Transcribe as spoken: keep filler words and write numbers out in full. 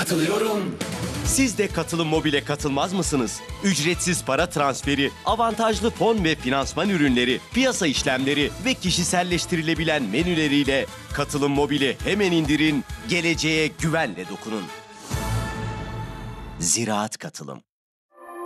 katılıyorum. Siz de Katılım Mobil'e katılmaz mısınız? Ücretsiz para transferi, avantajlı fon ve finansman ürünleri, piyasa işlemleri ve kişiselleştirilebilen menüleriyle Katılım Mobil'i hemen indirin, geleceğe güvenle dokunun. Ziraat Katılım.